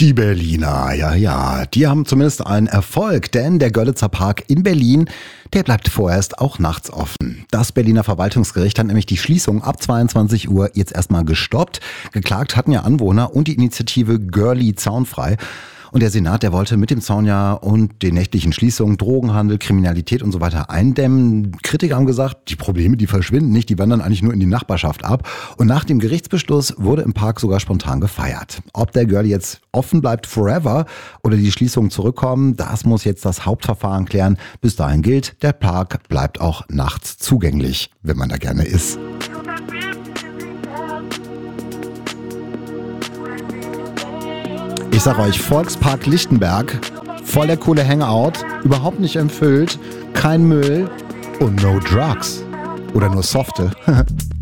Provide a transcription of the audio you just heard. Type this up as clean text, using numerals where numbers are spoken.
Die Berliner, ja, die haben zumindest einen Erfolg, denn der Görlitzer Park in Berlin, der bleibt vorerst auch nachts offen. Das Berliner Verwaltungsgericht hat nämlich die Schließung ab 22 Uhr jetzt erstmal gestoppt. Geklagt hatten ja Anwohner und die Initiative Görli Zaunfrei. Und der Senat, der wollte mit dem Zaun ja und den nächtlichen Schließungen Drogenhandel, Kriminalität und so weiter eindämmen. Kritiker haben gesagt, die Probleme, die verschwinden nicht, die wandern eigentlich nur in die Nachbarschaft ab. Und nach dem Gerichtsbeschluss wurde im Park sogar spontan gefeiert. Ob der Görli jetzt offen bleibt forever oder die Schließungen zurückkommen, das muss jetzt das Hauptverfahren klären. Bis dahin gilt, der Park bleibt auch nachts zugänglich, wenn man da gerne ist. Ich sag euch, Volkspark Lichtenberg, voll der coole Hangout, überhaupt nicht empfüllt, kein Müll und no drugs. Oder nur softe.